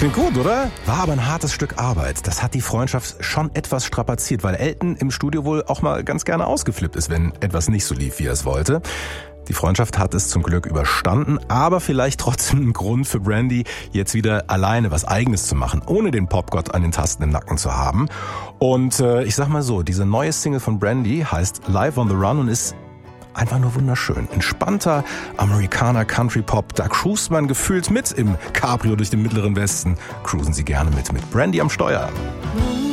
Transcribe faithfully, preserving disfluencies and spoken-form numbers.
Klingt gut, oder? War aber ein hartes Stück Arbeit. Das hat die Freundschaft schon etwas strapaziert, weil Elton im Studio wohl auch mal ganz gerne ausgeflippt ist, wenn etwas nicht so lief, wie er es wollte. Die Freundschaft hat es zum Glück überstanden, aber vielleicht trotzdem ein Grund für Brandy, jetzt wieder alleine was Eigenes zu machen, ohne den Popgott an den Tasten im Nacken zu haben. Und äh, ich sag mal so, diese neue Single von Brandy heißt Live on the Run und ist einfach nur wunderschön. Entspannter Amerikaner Country Pop, da cruist man gefühlt mit im Cabrio durch den Mittleren Westen. Cruisen Sie gerne mit, mit Brandy am Steuer.